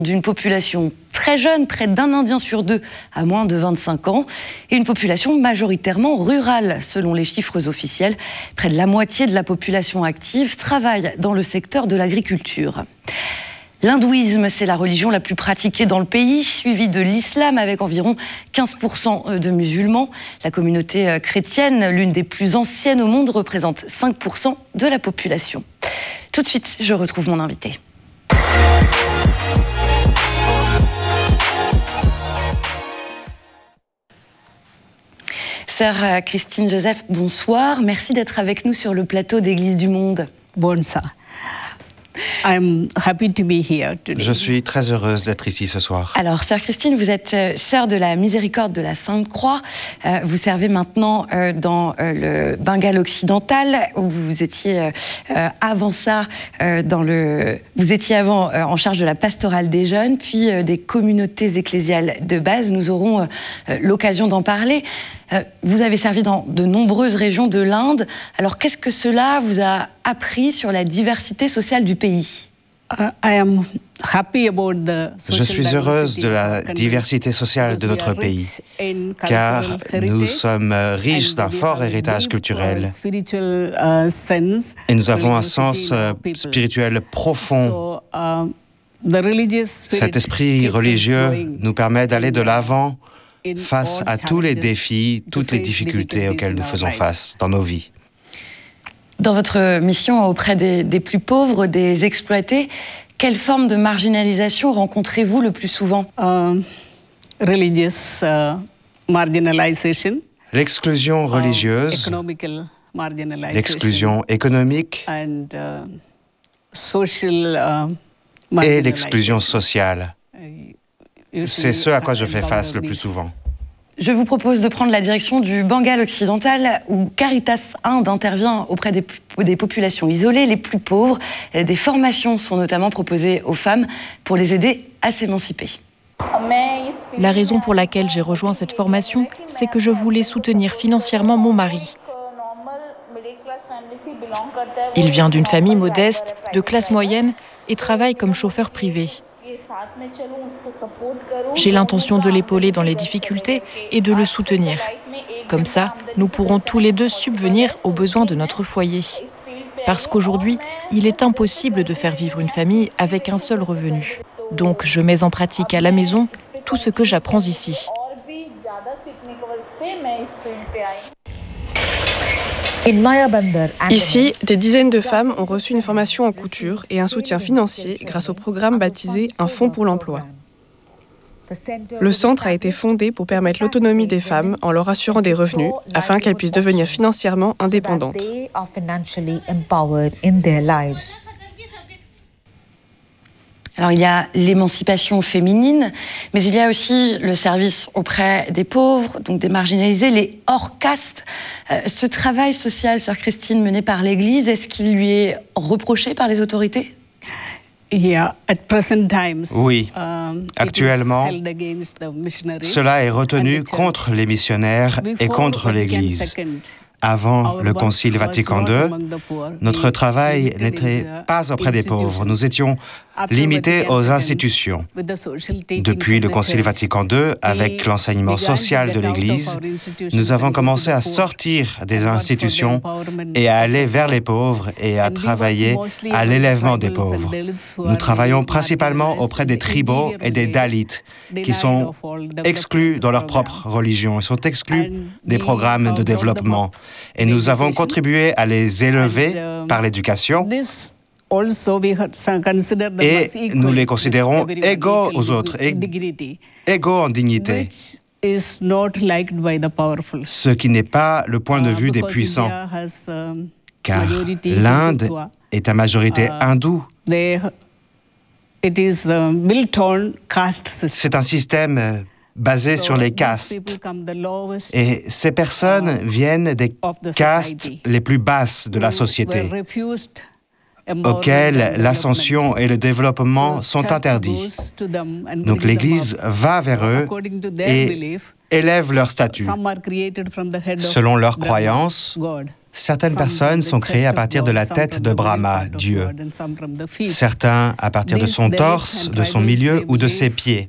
d'une population très jeune, près d'un Indien sur deux à moins de 25 ans, et une population majoritairement rurale, selon les chiffres officiels. Près de la moitié de la population active travaille dans le secteur de l'agriculture. L'hindouisme, c'est la religion la plus pratiquée dans le pays, suivie de l'islam avec environ 15% de musulmans. La communauté chrétienne, l'une des plus anciennes au monde, représente 5% de la population. Tout de suite, je retrouve mon invité. Sœur Christine Joseph, bonsoir. Merci d'être avec nous sur le plateau d'Église du Monde. Bonsoir. I'm happy to be here today. Je suis très heureuse d'être ici ce soir. Alors, sœur Christine, vous êtes sœur de la Miséricorde de la Sainte-Croix. Vous servez maintenant dans le Bengale occidental, où vous étiez avant ça vous étiez avant en charge de la pastorale des jeunes, puis des communautés ecclésiales de base. Nous aurons l'occasion d'en parler. Vous avez servi dans de nombreuses régions de l'Inde. Alors, qu'est-ce que cela vous a appris sur la diversité sociale du pays ? Je suis heureuse de la diversité sociale de notre pays, car nous sommes riches d'un fort héritage culturel et nous avons un sens spirituel profond. Cet esprit religieux nous permet d'aller de l'avant face à tous les défis, toutes les difficultés auxquelles nous faisons face dans nos vies. Dans votre mission auprès des plus pauvres, des exploités, quelle forme de marginalisation rencontrez-vous le plus souvent ? L'exclusion religieuse, l'exclusion économique et l'exclusion sociale. C'est ce à quoi je fais face le plus souvent. Je vous propose de prendre la direction du Bengale occidental, où Caritas Inde intervient auprès des populations isolées, les plus pauvres. Des formations sont notamment proposées aux femmes pour les aider à s'émanciper. La raison pour laquelle j'ai rejoint cette formation, c'est que je voulais soutenir financièrement mon mari. Il vient d'une famille modeste, de classe moyenne, et travaille comme chauffeur privé. J'ai l'intention de l'épauler dans les difficultés et de le soutenir. Comme ça, nous pourrons tous les deux subvenir aux besoins de notre foyer. Parce qu'aujourd'hui, il est impossible de faire vivre une famille avec un seul revenu. Donc, je mets en pratique à la maison tout ce que j'apprends ici. Ici, des dizaines de femmes ont reçu une formation en couture et un soutien financier grâce au programme baptisé Un fonds pour l'emploi. Le centre a été fondé pour permettre l'autonomie des femmes en leur assurant des revenus afin qu'elles puissent devenir financièrement indépendantes. Alors, il y a l'émancipation féminine, mais il y a aussi le service auprès des pauvres, donc des marginalisés, les hors-castes. Ce travail social, sœur Christine, mené par l'Église, est-ce qu'il lui est reproché par les autorités ? Oui, actuellement, cela est retenu contre les missionnaires et contre l'Église. Avant le Concile Vatican II, notre travail n'était pas auprès des pauvres. Nous étions limités aux institutions. Depuis le Concile Vatican II, avec l'enseignement social de l'Église, nous avons commencé à sortir des institutions et à aller vers les pauvres et à travailler à l'élèvement des pauvres. Nous travaillons principalement auprès des tribaux et des Dalits, qui sont exclus dans leur propre religion. Ils sont exclus des programmes de développement. Et nous avons contribué à les élever par l'éducation. Et nous les considérons égaux aux autres, égaux en dignité. Ce qui n'est pas le point de vue des puissants, car l'Inde est à majorité hindoue. C'est un système basé sur les castes. Et ces personnes viennent des castes les plus basses de la société, auxquelles l'ascension et le développement sont interdits. Donc l'Église va vers eux et élèvent leur statut. Selon leurs croyances, certaines personnes sont créées à partir de la tête de Brahma, Dieu. Certains à partir de son torse, de son milieu ou de ses pieds.